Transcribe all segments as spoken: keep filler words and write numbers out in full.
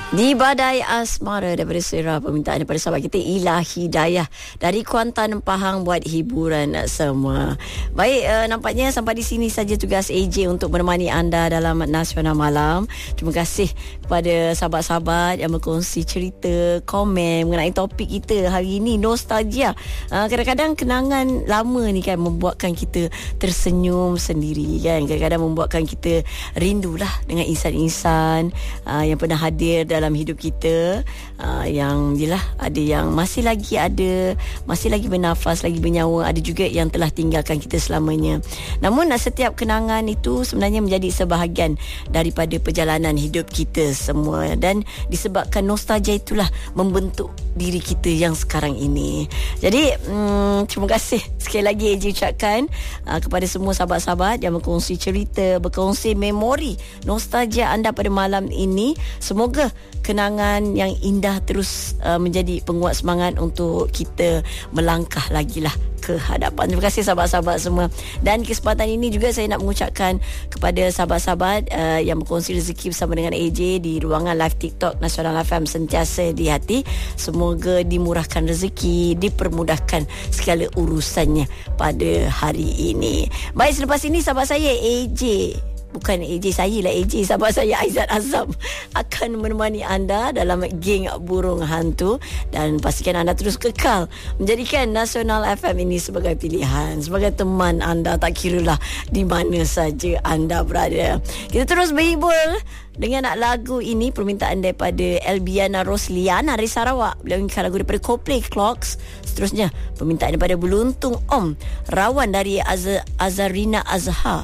Di Badai Asmara daripada Serah, permintaan daripada sahabat kita Ilahi Dayah dari Kuantan Pahang buat hiburan semua. Baik, uh, nampaknya sampai di sini saja tugas A J untuk menemani anda dalam Nasional Malam. Terima kasih kepada sahabat-sahabat yang berkongsi cerita, komen mengenai topik kita hari ini, nostalgia. Uh, kadang-kadang kenangan lama ni kan membuatkan kita tersenyum sendiri kan. Kadang-kadang membuatkan kita rindulah dengan insan-insan uh, yang pernah hadir dalam hidup kita, uh, yang jelah ada yang masih lagi ada, masih lagi bernafas, lagi bernyawa, ada juga yang telah tinggalkan kita selamanya. Namun setiap kenangan itu sebenarnya menjadi sebahagian daripada perjalanan hidup kita semua, dan disebabkan nostalgia itulah membentuk diri kita yang sekarang ini. Jadi hmm, terima kasih sekali lagi A J ucapkan uh, kepada semua sahabat-sahabat yang berkongsi cerita, berkongsi memori nostalgia anda pada malam ini. Semoga kenangan yang indah terus uh, menjadi penguat semangat untuk kita melangkah lagi lah ke hadapan. Terima kasih sahabat-sahabat semua. Dan kesempatan ini juga saya nak mengucapkan kepada sahabat-sahabat uh, yang berkongsi rezeki bersama dengan A J di ruangan live TikTok Nasional F M sentiasa di hati. Semoga dimurahkan rezeki, dipermudahkan segala urusannya pada hari ini. Baik, selepas ini sahabat saya A J, bukan A J saya lah, A J sahabat saya Aizat Azam akan menemani anda dalam geng burung hantu, dan pastikan anda terus kekal menjadikan Nasional F M ini sebagai pilihan, sebagai teman anda, tak kiralah di mana saja anda berada. Kita terus berhibur dengan lagu ini, permintaan daripada Elbiana Rosliana dari Sarawak. Beliau inginkan lagu daripada Coldplay, Clocks. Seterusnya permintaan daripada Beluntung Om Rawan dari Az- Azarina Azhar.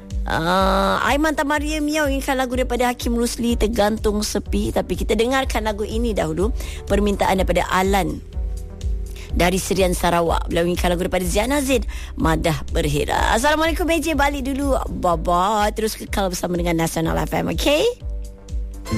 Uh, Aiman Tamaria Miau inginkan lagu daripada Hakim Rusli, Tergantung Sepi. Tapi kita dengarkan lagu ini dahulu, permintaan daripada Alan dari Serian Sarawak. Beliau inginkan lagu daripada Ziana Zaid, Madah Berhira. Assalamualaikum A J, balik dulu. Bye-bye. Terus kekal bersama dengan Nasional F M, okay?